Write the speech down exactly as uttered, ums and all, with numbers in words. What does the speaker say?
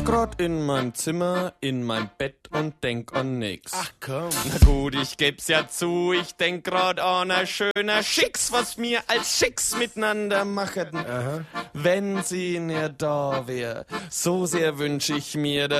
hock grad in meinem Zimmer, in mein Bett und denk an nix. Ach komm. Na gut, ich geb's ja zu, ich denk grad an a schöner Schicks, was wir als Schicks miteinander machen. Aha. Wenn sie nicht da wär, so sehr wünsch ich mir,